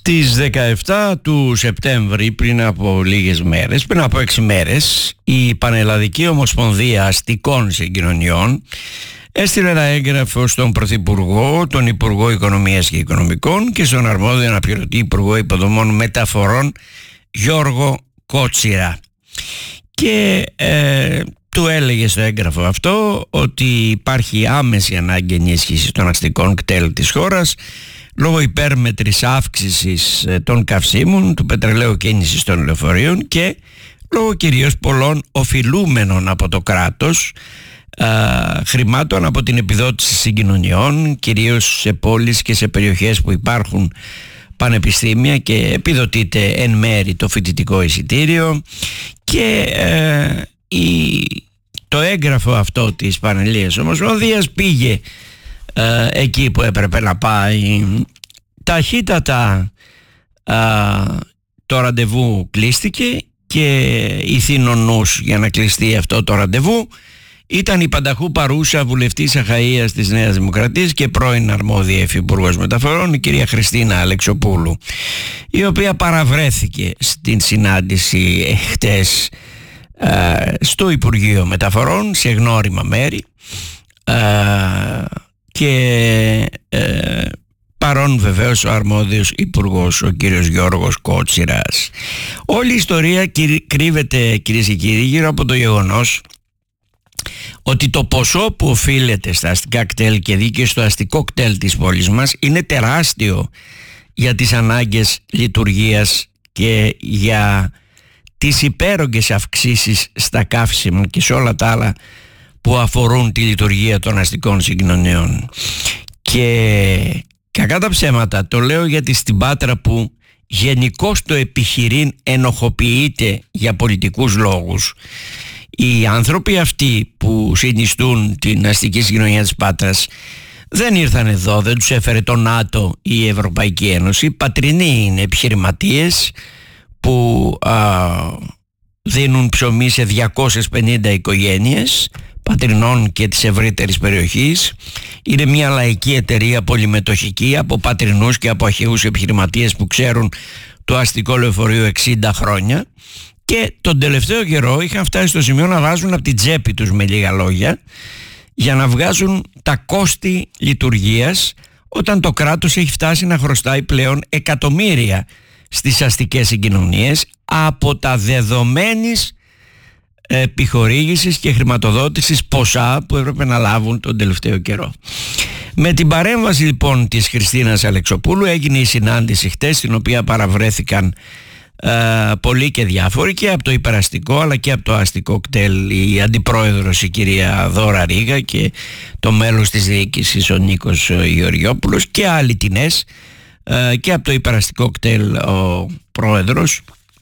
Στις 17 του Σεπτέμβρη, πριν από λίγες μέρες, πριν από 6 μέρες, η Πανελλαδική Ομοσπονδία Αστικών Συγκοινωνιών έστειλε ένα έγγραφο στον Πρωθυπουργό, τον Υπουργό Οικονομίας και Οικονομικών και στον αρμόδιο αναπληρωτή Υπουργό Υποδομών Μεταφορών Γιώργο Κότσιρα. Και του έλεγε στο έγγραφο αυτό ότι υπάρχει άμεση ανάγκη ενίσχυσης των αστικών κτέλ της χώρας λόγω υπέρμετρης αύξησης των καυσίμων, του πετρελαίου κίνησης των λεωφορείων και λόγω κυρίως πολλών οφειλούμενων από το κράτος χρημάτων από την επιδότηση συγκοινωνιών, κυρίως σε πόλεις και σε περιοχές που υπάρχουν πανεπιστήμια και επιδοτείται εν μέρη το φοιτητικό εισιτήριο. Και το έγγραφο αυτό της Πανελλήνιας Ομοσπονδίας πήγε εκεί που έπρεπε να πάει. Ταχύτατα το ραντεβού κλείστηκε και ηθήνων για να κλειστεί αυτό το ραντεβού ήταν η πανταχού παρούσα βουλευτής Αχαΐας της Νέας Δημοκρατίας και πρώην αρμόδια υφυπουργός μεταφορών, η κυρία Χριστίνα Αλεξοπούλου, η οποία παραβρέθηκε στην συνάντηση χτες στο Υπουργείο Μεταφορών σε γνώριμα μέρη και παρόν βεβαίως ο αρμόδιος υπουργός, ο κύριος Γιώργος Κότσιρας. Όλη η ιστορία κρύβεται, κυρίες και κύριοι, γύρω από το γεγονός ότι το ποσό που οφείλεται στα αστικά κτέλ και δίκαιο στο αστικό κτέλ της πόλης μας είναι τεράστιο για τις ανάγκες λειτουργίας και για τις υπέρογγες αυξήσεις στα καύσιμα και σε όλα τα άλλα που αφορούν τη λειτουργία των αστικών συγκοινωνιών. Και κακά τα ψέματα, το λέω γιατί στην Πάτρα που γενικώς το επιχειρήν ενοχοποιείται για πολιτικούς λόγους, οι άνθρωποι αυτοί που συνιστούν την αστική συγκοινωνία της Πάτρας δεν ήρθαν εδώ, δεν τους έφερε το ΝΑΤΟ ή η Ευρωπαϊκή Ένωση. Πατρινοί είναι επιχειρηματίες που δίνουν ψωμί σε 250 οικογένειες πατρινών και της ευρύτερης περιοχής. Είναι μια λαϊκή εταιρεία πολυμετοχική από πατρινούς και από αχαιούς επιχειρηματίες που ξέρουν το αστικό λεωφορείο 60 χρόνια και τον τελευταίο καιρό είχαν φτάσει στο σημείο να βάζουν από την τσέπη τους, με λίγα λόγια, για να βγάζουν τα κόστη λειτουργίας όταν το κράτος έχει φτάσει να χρωστάει πλέον εκατομμύρια στις αστικές συγκοινωνίες από τα δεδομένης επιχορήγησης και χρηματοδότησης ποσά που έπρεπε να λάβουν τον τελευταίο καιρό. Με την παρέμβαση λοιπόν της Χριστίνας Αλεξοπούλου έγινε η συνάντηση χτες, στην οποία παραβρέθηκαν πολλοί και διάφοροι και από το υπεραστικό αλλά και από το αστικό κτέλ, η αντιπρόεδρος η κυρία Δώρα Ρίγα και το μέλος της διοίκησης ο Νίκος Γεωργιόπουλος και άλλοι τινές, και από το υπεραστικό κτέλ ο πρόεδρος,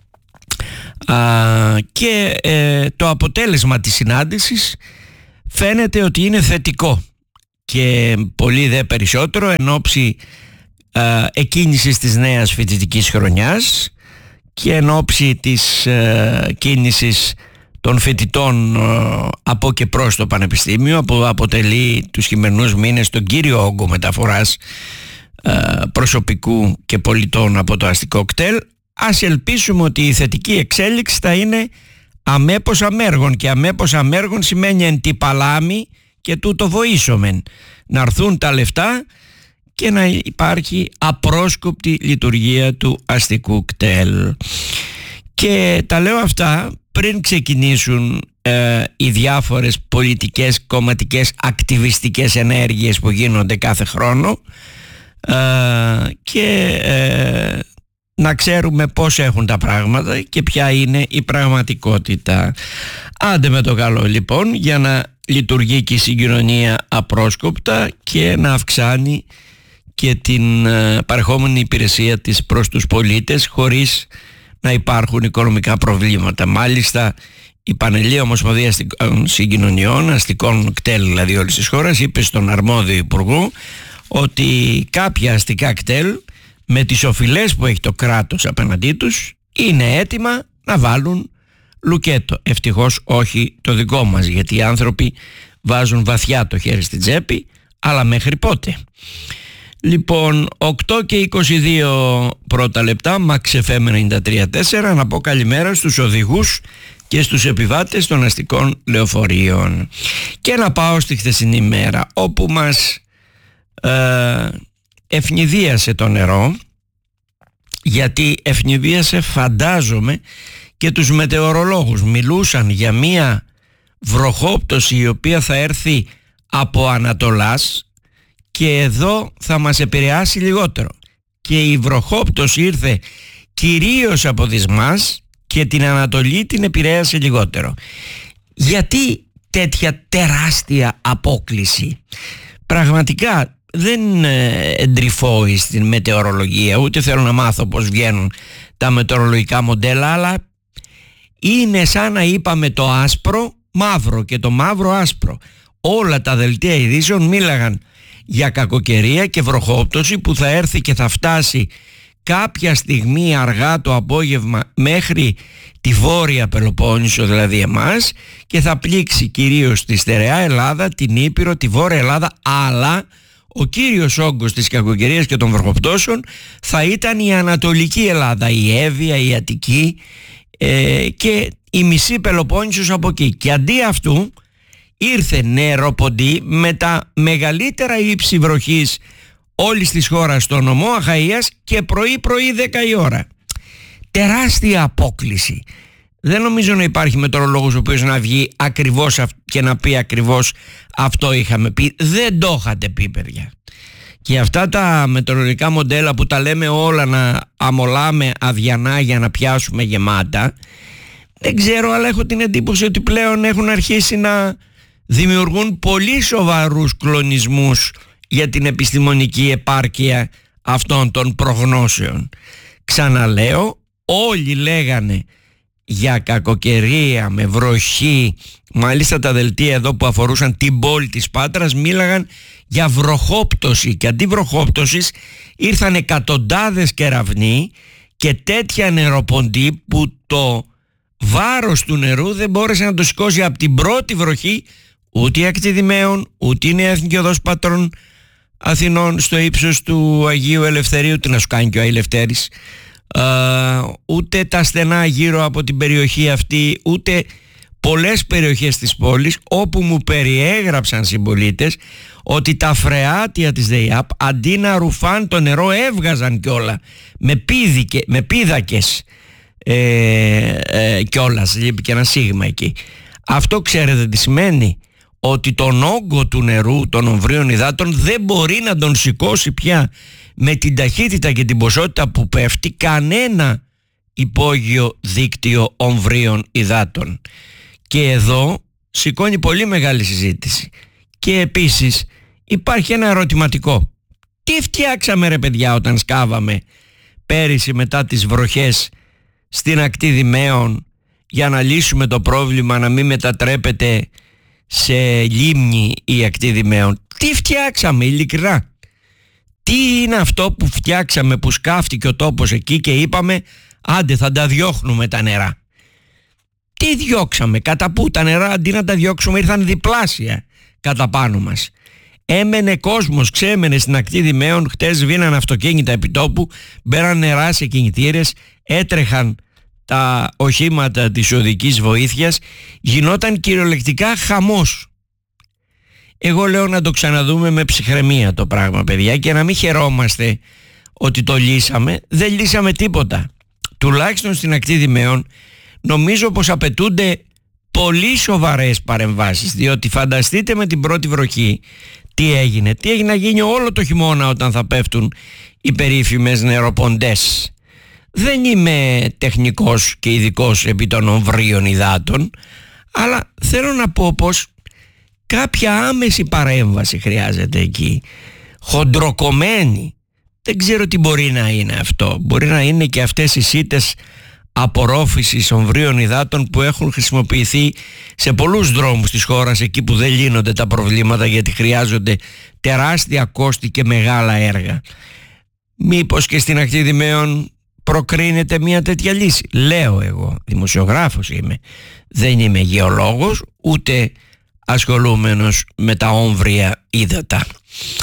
και το αποτέλεσμα της συνάντησης φαίνεται ότι είναι θετικό και πολύ δε περισσότερο εν ώψη εκκίνησης της νέας φοιτητικής χρονιάς και εν ώψη της κίνησης των φοιτητών από και προς το Πανεπιστήμιο, που αποτελεί τους χειμερινούς μήνες τον κύριο όγκο μεταφοράς προσωπικού και πολιτών από το αστικό κτέλ. Ας ελπίσουμε ότι η θετική εξέλιξη θα είναι αμέπως αμέργων, και αμέπως αμέργων σημαίνει εν τι παλάμη και τούτο βοήσομεν, να έρθουν τα λεφτά και να υπάρχει απρόσκοπτη λειτουργία του αστικού κτέλ. Και τα λέω αυτά πριν ξεκινήσουν οι διάφορες πολιτικές, κομματικές, ακτιβιστικές ενέργειες που γίνονται κάθε χρόνο, και να ξέρουμε πώς έχουν τα πράγματα και ποια είναι η πραγματικότητα. Άντε με το καλό λοιπόν, για να λειτουργεί και η συγκοινωνία απρόσκοπτα και να αυξάνει και την παρεχόμενη υπηρεσία της προς τους πολίτες χωρίς να υπάρχουν οικονομικά προβλήματα. Μάλιστα η Πανελλήνια Ομοσπονδία Αστικών Συγκοινωνιών, αστικών κτέλ δηλαδή όλης της χώρας, είπε στον αρμόδιο υπουργό ότι κάποια αστικά κτέλ με τις οφειλές που έχει το κράτος απέναντί τους είναι έτοιμα να βάλουν λουκέτο. Ευτυχώς όχι το δικό μας, γιατί οι άνθρωποι βάζουν βαθιά το χέρι στην τσέπη, αλλά μέχρι πότε? Λοιπόν, 8 και 22 πρώτα λεπτά, Max FM 93.4. Να πω καλημέρα στους οδηγούς και στους επιβάτες των αστικών λεωφορείων. Και να πάω στη χθεσινή μέρα, όπου μας ευνηδίασε το νερό, γιατί ευνηδίασε, φαντάζομαι, και τους μετεωρολόγους. Μιλούσαν για μία βροχόπτωση η οποία θα έρθει από Ανατολάς και εδώ θα μας επηρεάσει λιγότερο. Και η βροχόπτωση ήρθε κυρίως από Δυσμάς και την Ανατολή την επηρέασε λιγότερο. Γιατί τέτοια τεράστια απόκλιση? Πραγματικά δεν εντρυφώει στην μετεωρολογία, ούτε θέλω να μάθω πώς βγαίνουν τα μετεωρολογικά μοντέλα, αλλά είναι σαν να είπαμε το άσπρο μαύρο και το μαύρο άσπρο. Όλα τα δελτία ειδήσεων μίλαγαν για κακοκαιρία και βροχόπτωση που θα έρθει και θα φτάσει κάποια στιγμή αργά το απόγευμα μέχρι τη Βόρεια Πελοπόννησο, δηλαδή εμάς, και θα πλήξει κυρίως τη στερεά Ελλάδα, την Ήπειρο, τη Βόρεια Ελλάδα, αλλά ο κύριος όγκος της κακοκαιρίας και των βροχοπτώσεων θα ήταν η Ανατολική Ελλάδα, η Εύβοια, η Αττική και η μισή Πελοπόννησος από εκεί. Και αντί αυτού ήρθε νεροποντή με τα μεγαλύτερα ύψη βροχής όλης της χώρας στο νομό Αχαΐας και πρωί 10 η ώρα. Τεράστια απόκλιση. Δεν νομίζω να υπάρχει μετεωρολόγος ο οποίος να βγει ακριβώς και να πει ακριβώς αυτό είχαμε πει. Δεν το είχατε πει, παιδιά. Και αυτά τα μετεωρολογικά μοντέλα που τα λέμε όλα να αμολάμε αδιανά για να πιάσουμε γεμάτα, δεν ξέρω, αλλά έχω την εντύπωση ότι πλέον έχουν αρχίσει να δημιουργούν πολύ σοβαρούς κλονισμούς για την επιστημονική επάρκεια αυτών των προγνώσεων. Ξαναλέω, όλοι λέγανε για κακοκαιρία με βροχή, μάλιστα τα δελτία εδώ που αφορούσαν την πόλη της Πάτρας μίλαγαν για βροχόπτωση, και αντί βροχόπτωσης ήρθαν εκατοντάδες κεραυνοί και τέτοια νεροποντή που το βάρος του νερού δεν μπόρεσε να το σηκώσει από την πρώτη βροχή ούτε η Ακτιδημαίων, ούτε η Νέα Εθνική Οδός Πατρών Αθηνών στο ύψος του Αγίου Ελευθερίου, τι να σου κάνει και ο Ελευθέρης, ούτε τα στενά γύρω από την περιοχή αυτή, ούτε πολλές περιοχές της πόλης, όπου μου περιέγραψαν συμπολίτες ότι τα φρεάτια της ΔΕΙΑΠ αντί να ρουφάν το νερό έβγαζαν κιόλα με πίδακες κιόλας, λείπει και ένα σίγμα εκεί. Αυτό ξέρετε τι σημαίνει? Ότι τον όγκο του νερού των ομβρίων υδάτων δεν μπορεί να τον σηκώσει πια με την ταχύτητα και την ποσότητα που πέφτει κανένα υπόγειο δίκτυο ομβρίων υδάτων. Και εδώ σηκώνει πολύ μεγάλη συζήτηση. Και επίσης υπάρχει ένα ερωτηματικό. Τι φτιάξαμε, ρε παιδιά, όταν σκάβαμε πέρυσι μετά τις βροχές στην ακτή Δημαίων για να λύσουμε το πρόβλημα να μην μετατρέπεται σε λίμνη η ακτή Δημαίων? Τι φτιάξαμε, ειλικρινά? Τι είναι αυτό που φτιάξαμε που σκάφτηκε ο τόπος εκεί και είπαμε άντε θα τα διώχνουμε τα νερά? Τι διώξαμε? Κατά πού? Τα νερά αντί να τα διώξουμε ήρθαν διπλάσια κατά πάνω μας. Έμενε κόσμος, ξέμενε στην ακτή Δημαίων. Χτες σβήναν αυτοκίνητα επιτόπου, μπαίναν νερά σε κινητήρες, έτρεχαν τα οχήματα της οδικής βοήθειας, γινόταν κυριολεκτικά χαμός. Εγώ λέω να το ξαναδούμε με ψυχραιμία το πράγμα, παιδιά, και να μην χαιρόμαστε ότι το λύσαμε. Δεν λύσαμε τίποτα. Τουλάχιστον στην ακτή Δημαίων νομίζω πως απαιτούνται πολύ σοβαρές παρεμβάσεις, διότι φανταστείτε με την πρώτη βροχή τι έγινε να γίνει όλο το χειμώνα όταν θα πέφτουν οι περίφημες νεροποντές. Δεν είμαι τεχνικός και ειδικός επί των ομβρίων υδάτων, αλλά θέλω να πω πως κάποια άμεση παρέμβαση χρειάζεται εκεί, χοντροκομμένη. Δεν ξέρω τι μπορεί να είναι αυτό. Μπορεί να είναι και αυτές οι σίτες απορρόφησης ομβρίων υδάτων που έχουν χρησιμοποιηθεί σε πολλούς δρόμους της χώρας, εκεί που δεν λύνονται τα προβλήματα γιατί χρειάζονται τεράστια κόστη και μεγάλα έργα. Μήπως και στην ακτή Δημαίων προκρίνεται μια τέτοια λύση? Λέω εγώ, δημοσιογράφος είμαι, δεν είμαι γεωλόγος ούτε ασχολούμενος με τα όμβρια ύδατα.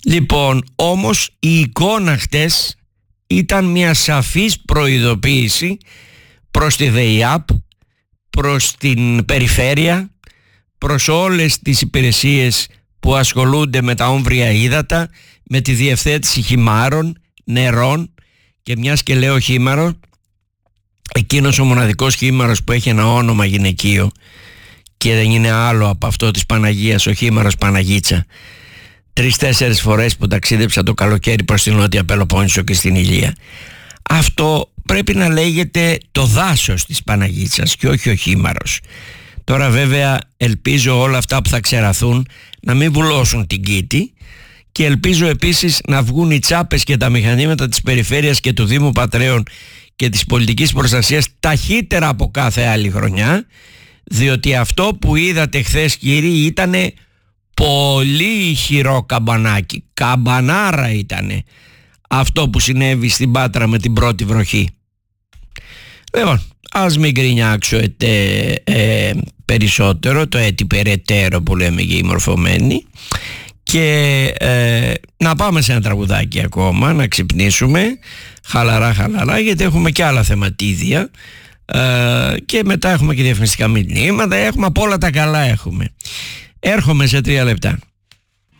Λοιπόν, όμως η εικόνα χτες ήταν μια σαφής προειδοποίηση προς τη ΔΕΙΑΠ, προς την περιφέρεια, προς όλες τις υπηρεσίες που ασχολούνται με τα όμβρια ύδατα, με τη διευθέτηση χυμάρων, νερών, και μιας και λέω χήμαρο, εκείνος ο μοναδικός χήμαρος που έχει ένα όνομα γυναικείο και δεν είναι άλλο από αυτό της Παναγίας, ο χήμαρος Παναγίτσα. 3-4 φορές που ταξίδεψα το καλοκαίρι προς την Νότια Πελοπόννησο και στην Ηλία. Αυτό πρέπει να λέγεται το δάσος της Παναγίτσας και όχι ο χήμαρος. Τώρα βέβαια ελπίζω όλα αυτά που θα ξεραθούν να μην βουλώσουν την Κήτη, και ελπίζω επίσης να βγουν οι τσάπες και τα μηχανήματα της περιφέρειας και του Δήμου Πατρέων και της πολιτικής προστασίας ταχύτερα από κάθε άλλη χρονιά, διότι αυτό που είδατε χθες, κύριοι, ήτανε πολύ ηχηρό καμπανάκι, καμπανάρα ήτανε αυτό που συνέβη στην Πάτρα με την πρώτη βροχή. Λοιπόν, ας μην γκρινιάξω περισσότερο, το έτι περαιτέρω που λέμε και οι μορφωμένοι, και να πάμε σε ένα τραγουδάκι ακόμα, να ξυπνήσουμε χαλαρά γιατί έχουμε και άλλα θεματίδια, και μετά έχουμε και διαφημιστικά μηνύματα, έχουμε από όλα τα καλά έχουμε. Έρχομαι σε 3 λεπτά.